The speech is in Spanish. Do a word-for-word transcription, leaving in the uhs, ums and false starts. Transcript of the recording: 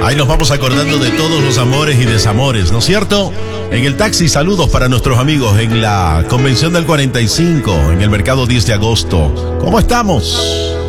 Ahí nos vamos acordando de todos los amores y desamores, ¿no es cierto? En el taxi, saludos para nuestros amigos en la Convención del cuarenta y cinco, en el Mercado diez de agosto. ¿Cómo estamos?